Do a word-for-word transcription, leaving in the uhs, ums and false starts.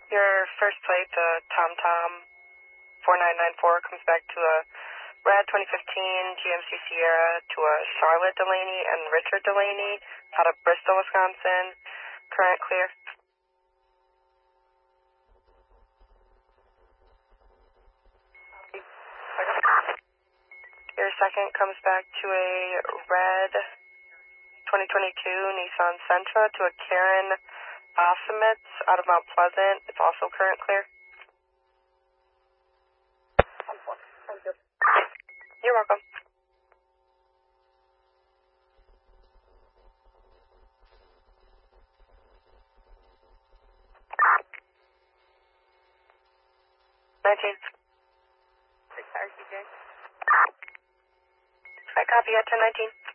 Your first plate, the Tom Tom four nine nine four, comes back to a Red twenty fifteen G M C Sierra to a Charlotte Delaney and Richard Delaney out of Bristol, Wisconsin. Current clear. Your second comes back to a red twenty twenty-two Nissan Sentra to a Karen Ossamitz out of Mount Pleasant. It's also current clear. Thank you. You're welcome. nineteen. six R C J. I copy at ten nineteen.